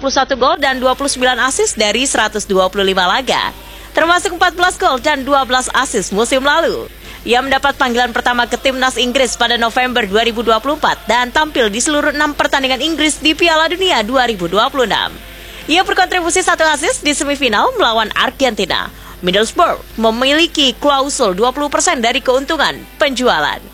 21 gol dan 29 assist dari 125 laga, termasuk 14 gol dan 12 assist musim lalu. Ia mendapat panggilan pertama ke timnas Inggris pada November 2024 dan tampil di seluruh 6 pertandingan Inggris di Piala Dunia 2026. Ia berkontribusi 1 assist di semifinal melawan Argentina. Middlesbrough memiliki klausul 20% dari keuntungan penjualan.